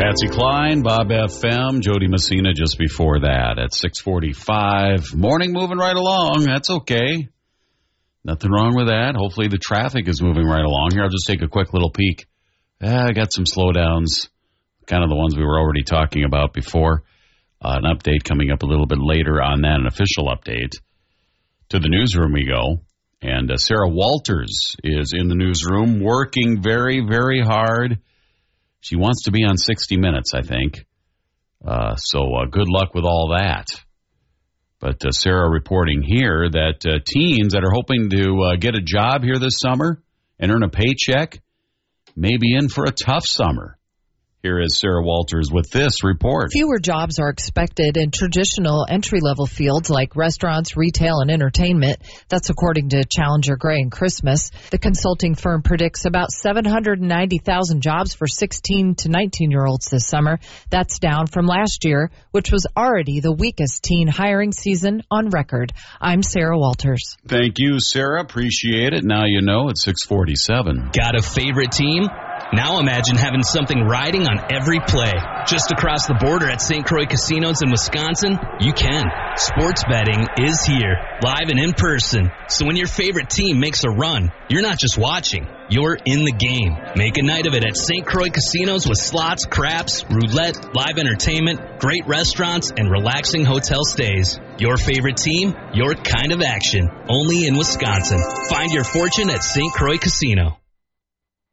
Patsy Cline, Bob FM, Jody Messina just before that at 6:45. Morning moving right along. That's okay. Nothing wrong with that. Hopefully the traffic is moving right along. Here, I'll just take a quick little peek. I got some slowdowns, kind of the ones we were already talking about before. An update coming up a little bit later on that, an official update. To the newsroom we go. And Sarah Walters is in the newsroom working very, very hard. She wants to be on 60 Minutes, I think. So good luck with all that. But Sarah reporting here that teens that are hoping to get a job here this summer and earn a paycheck may be in for a tough summer. Here is Sarah Walters with this report. Fewer jobs are expected in traditional entry-level fields like restaurants, retail, and entertainment. That's according to Challenger Gray and Christmas. The consulting firm predicts about 790,000 jobs for 16 to 19-year-olds this summer. That's down from last year, which was already the weakest teen hiring season on record. I'm Sarah Walters. Thank you, Sarah. Appreciate it. Now you know it's 6:47. Got a favorite team? Now imagine having something riding on every play. Just across the border at St. Croix Casinos in Wisconsin, you can. Sports betting is here, live and in person. So when your favorite team makes a run, you're not just watching, you're in the game. Make a night of it at St. Croix Casinos with slots, craps, roulette, live entertainment, great restaurants, and relaxing hotel stays. Your favorite team, your kind of action. Only in Wisconsin. Find your fortune at St. Croix Casino.